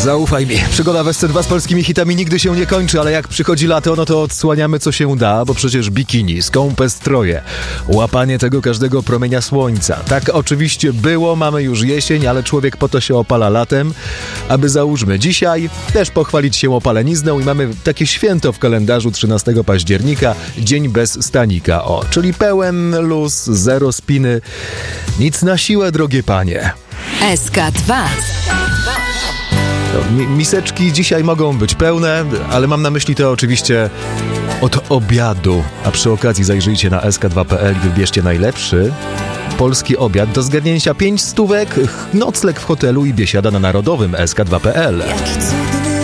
Zaufaj mi, przygoda w SC2 z polskimi hitami nigdy się nie kończy, ale jak przychodzi lato, no to odsłaniamy co się da, bo przecież bikini, skąpe stroje, łapanie tego każdego promienia słońca. Tak oczywiście było, mamy już jesień, ale człowiek po to się opala latem, aby załóżmy dzisiaj też pochwalić się opalenizną i mamy takie święto w kalendarzu 13 października, dzień bez stanika, czyli pełen luz, zero spiny, nic na siłę, drogie panie. SK2. Miseczki dzisiaj mogą być pełne, ale mam na myśli to oczywiście od obiadu. A przy okazji zajrzyjcie na sk2.pl i wybierzcie najlepszy polski obiad do zgadnięcia 5 stówek, nocleg w hotelu i biesiada na narodowym sk2.pl.